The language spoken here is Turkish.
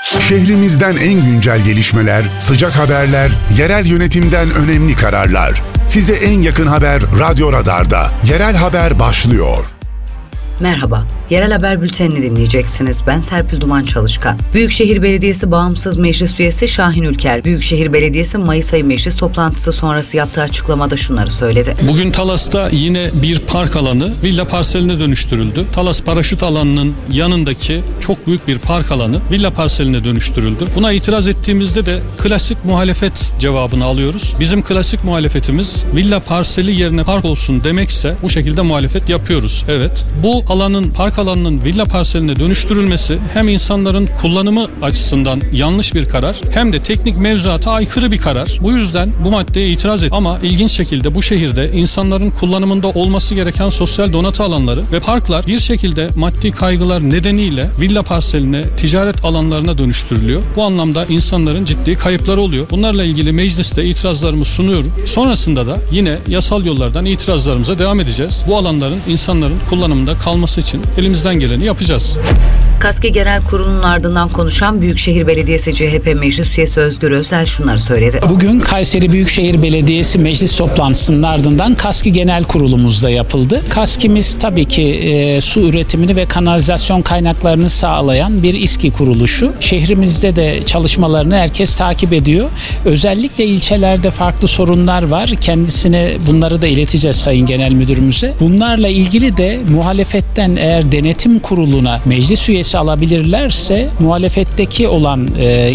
Şehrimizden en güncel gelişmeler, sıcak haberler, yerel yönetimden önemli kararlar. Size en yakın haber Radyo Radar'da. Yerel Haber başlıyor. Merhaba, Yerel Haber Bülteni'ni dinleyeceksiniz. Ben Serpil Duman Çalışkan. Büyükşehir Belediyesi Bağımsız Meclis Üyesi Şahin Ülker, Büyükşehir Belediyesi Mayıs ayı meclis toplantısı sonrası yaptığı açıklamada şunları söyledi. Bugün Talas'ta yine bir park alanı villa parseline dönüştürüldü. Talas paraşüt alanının yanındaki çok büyük bir park alanı villa parseline dönüştürüldü. Buna itiraz ettiğimizde de klasik muhalefet cevabını alıyoruz. Bizim klasik muhalefetimiz villa parseli yerine park olsun demekse bu şekilde muhalefet yapıyoruz. Evet, bu park alanının villa parseline dönüştürülmesi hem insanların kullanımı açısından yanlış bir karar hem de teknik mevzuata aykırı bir karar. Bu yüzden bu maddeye itiraz et. Ama ilginç şekilde bu şehirde insanların kullanımında olması gereken sosyal donatı alanları ve parklar bir şekilde maddi kaygılar nedeniyle villa parseline, ticaret alanlarına dönüştürülüyor. Bu anlamda insanların ciddi kayıpları oluyor. Bunlarla ilgili mecliste itirazlarımı sunuyorum. Sonrasında da yine yasal yollardan itirazlarımıza devam edeceğiz. Bu alanların insanların kullanımında kalması için elimizden geleni yapacağız. KASKİ Genel Kurulu'nun ardından konuşan Büyükşehir Belediyesi CHP Meclis Üyesi Özgür Özel şunları söyledi. Bugün Kayseri Büyükşehir Belediyesi meclis toplantısının ardından KASKİ Genel Kurulumuzda yapıldı. KASKİ'miz tabii ki su üretimini ve kanalizasyon kaynaklarını sağlayan bir İSKİ kuruluşu. Şehrimizde de çalışmalarını herkes takip ediyor. Özellikle ilçelerde farklı sorunlar var. Kendisine bunları da ileteceğiz Sayın Genel Müdürümüze. Bunlarla ilgili de muhalefetten eğer denetim kuruluna meclis üyesi alabilirlerse muhalefetteki olan